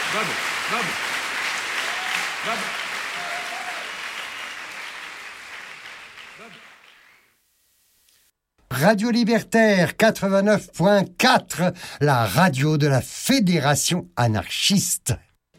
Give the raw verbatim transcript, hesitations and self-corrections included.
Bravo, bravo. Bravo. Radio Libertaire quatre-vingt-neuf point quatre, la radio de la Fédération anarchiste.